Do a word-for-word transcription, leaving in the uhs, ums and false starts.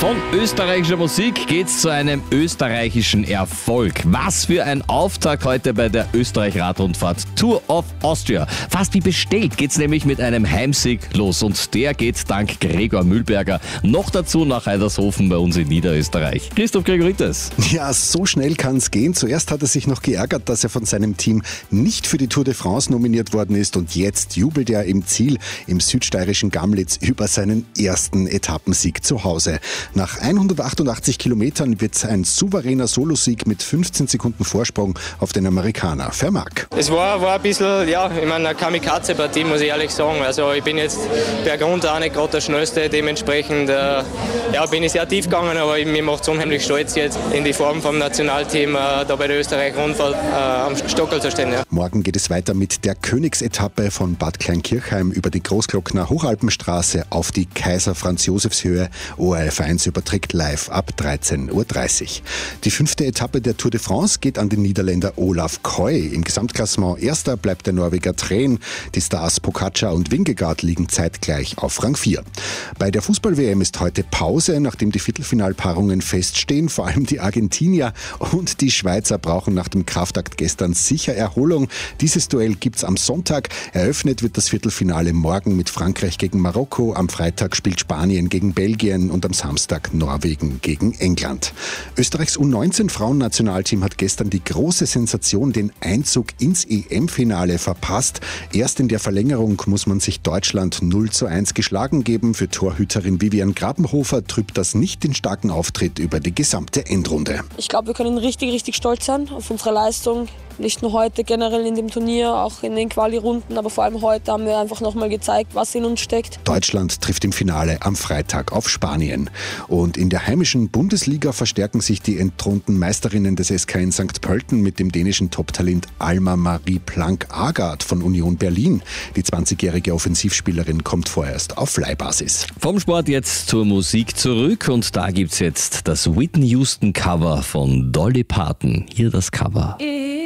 Von österreichischer Musik geht's zu einem österreichischen Erfolg. Was für ein Auftakt heute bei der Österreich-Radrundfahrt Tour of Austria. Fast wie bestellt geht's nämlich mit einem Heimsieg los und der geht dank Gregor Mühlberger noch dazu nach Heidershofen bei uns in Niederösterreich. Christoph Gregoritis. Ja, so schnell kann's gehen. Zuerst hat er sich noch geärgert, dass er von seinem Team nicht für die Tour de France nominiert worden ist und jetzt jubelt er im Ziel im südsteirischen Gamlitz über seinen ersten Etappensieg zu Hause. Nach hundertachtundachtzig Kilometern wird ein souveräner Solosieg mit fünfzehn Sekunden Vorsprung auf den Amerikaner Vermaak. Es war, war ein bisschen, ja, ich meine, eine Kamikaze-Partie, muss ich ehrlich sagen. Also ich bin jetzt bergunter auch nicht gerade der Schnellste, dementsprechend äh, ja, bin ich sehr tief gegangen, aber mir macht es unheimlich stolz, jetzt in die Form vom Nationalteam äh, da bei der Österreich-Rundfahrt äh, am Stockerl zu stehen. Ja. Morgen geht es weiter mit der Königsetappe von Bad Kleinkirchheim über die Großglockner Hochalpenstraße auf die Kaiser-Franz-Josefs-Höhe. O R F eins überträgt live ab dreizehn Uhr dreißig. Die fünfte Etappe der Tour de France geht an den Niederländer Olaf Koy. Im Gesamtklassement erster bleibt der Norweger Thrän. Die Stars Pogacar und Vingegaard liegen zeitgleich auf Rang vier. Bei der Fußball-W M ist heute Pause, nachdem die Viertelfinalpaarungen feststehen. Vor allem die Argentinier und die Schweizer brauchen nach dem Kraftakt gestern sicher Erholung. Dieses Duell gibt's am Sonntag. Eröffnet wird das Viertelfinale morgen mit Frankreich gegen Marokko. Am Freitag spielt Spanien gegen Belgien und am Samstag Norwegen gegen England. Österreichs U neunzehn Frauennationalteam hat gestern die große Sensation, den Einzug ins E M-Finale verpasst. Erst in der Verlängerung muss man sich Deutschland null zu eins geschlagen geben. Für Torhüterin Vivian Grabenhofer trübt das nicht den starken Auftritt über die gesamte Endrunde. Ich glaube, wir können richtig, richtig stolz sein auf unsere Leistung. Nicht nur heute, generell in dem Turnier, auch in den Quali-Runden, aber vor allem heute haben wir einfach nochmal gezeigt, was in uns steckt. Deutschland trifft im Finale am Freitag auf Spanien. Und in der heimischen Bundesliga verstärken sich die entthronten Meisterinnen des S K in Sankt Pölten mit dem dänischen Toptalent Alma Marie Planck-Agard von Union Berlin. Die zwanzigjährige Offensivspielerin kommt vorerst auf Leihbasis. Vom Sport jetzt zur Musik zurück und da gibt's jetzt das Whitney Houston Cover von Dolly Parton. Hier das Cover.